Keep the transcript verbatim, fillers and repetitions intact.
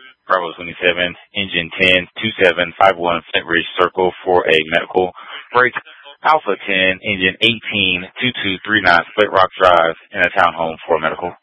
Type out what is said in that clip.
Bravo twenty-seven, engine ten two seven five one Flint Ridge Circle for a medical break. Alpha ten, engine eighteen two two three nine Split Rock Drive in a townhome for a medical.